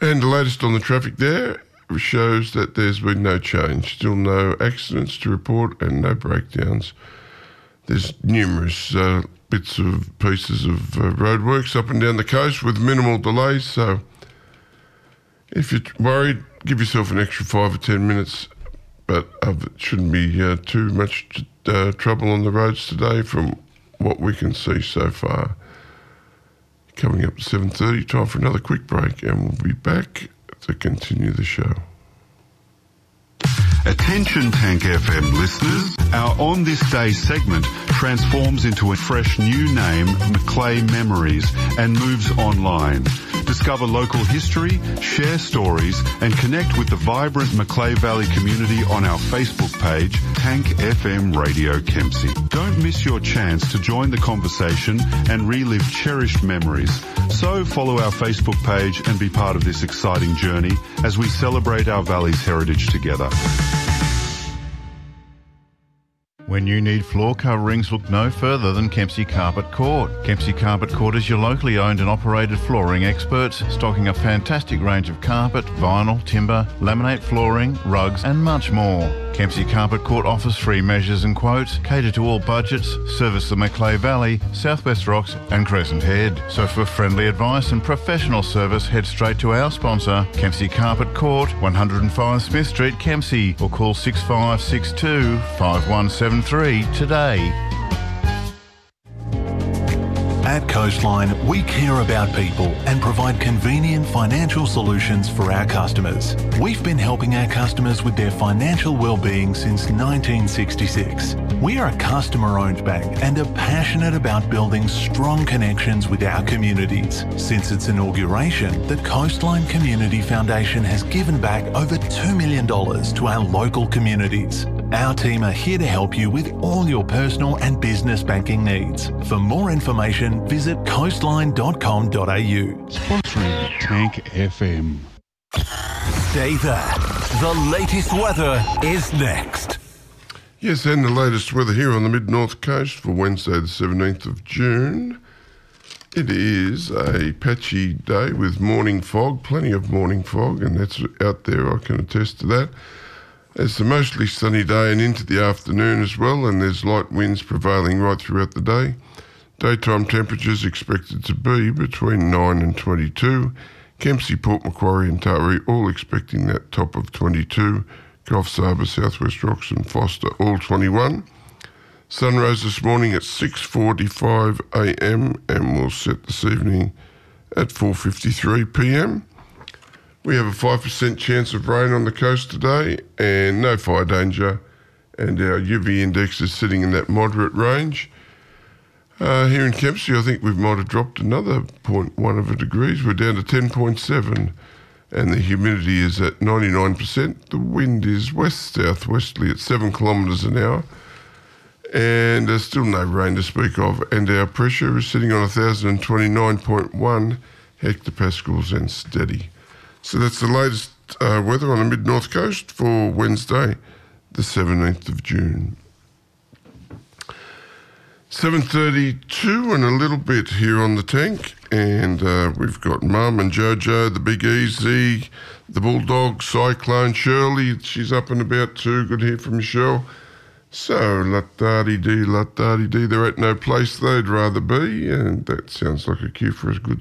And the latest on the traffic there shows that there's been no change. Still no accidents to report and no breakdowns. There's numerous bits of pieces of roadworks up and down the coast with minimal delays. So if you're worried, give yourself an extra 5 or 10 minutes. But it shouldn't be too much trouble on the roads today from what we can see so far. Coming up to 7:30, time for another quick break, and we'll be back to continue the show. Attention Tank FM listeners, our On This Day segment transforms into a fresh new name, Macleay Memories, and moves online. Discover local history, share stories, and connect with the vibrant Macleay Valley community on our Facebook page, Tank FM Radio Kempsey. Don't miss your chance to join the conversation and relive cherished memories. So follow our Facebook page and be part of this exciting journey as we celebrate our valley's heritage together. When you need floor coverings, look no further than Kempsey Carpet Court. Kempsey Carpet Court is your locally owned and operated flooring experts, stocking a fantastic range of carpet, vinyl, timber, laminate flooring, rugs and much more. Kempsey Carpet Court offers free measures and quotes, cater to all budgets, service the Macleay Valley, Southwest Rocks and Crescent Head. So for friendly advice and professional service, head straight to our sponsor, Kempsey Carpet Court, 105 Smith Street, Kempsey, or call 6562 5173 today. At Coastline, we care about people and provide convenient financial solutions for our customers. We've been helping our customers with their financial well-being since 1966. We are a customer-owned bank and are passionate about building strong connections with our communities. Since its inauguration, the Coastline Community Foundation has given back over $2 million to our local communities. Our team are here to help you with all your personal and business banking needs. For more information, visit coastline.com.au. Sponsoring Tank FM. Stay there. The latest weather is next. Yes, and the latest weather here on the Mid-North Coast for Wednesday the 17th of June. It is a patchy day with morning fog, plenty of morning fog, and that's out there, I can attest to that. It's a mostly sunny day and into the afternoon as well, and there's light winds prevailing right throughout the day. Daytime temperatures expected to be between 9 and 22. Kempsey, Port Macquarie and Taree all expecting that top of 22. Coffs Harbour, Southwest Rocks and Foster all 21. Sunrise this morning at 6:45 a.m. and will set this evening at 4:53 p.m. We have a 5% chance of rain on the coast today and no fire danger, and our UV index is sitting in that moderate range. Here in Kempsey, I think we might have dropped another 0.1 of a degrees. We're down to 10.7 and the humidity is at 99%. The wind is west-southwesterly at 7 kilometres an hour and there's still no rain to speak of, and our pressure is sitting on 1,029.1 hectopascals and steady. So that's the latest weather on the Mid-North Coast for Wednesday, the 17th of June. 7:32 and a little bit here on the tank, and we've got Mum and Jojo, the Big Easy, the Bulldog, Cyclone, Shirley, she's up and about too, good to hear from Michelle. So, la-da-dee-dee, they're at no place they'd rather be, and that sounds like a cue for a good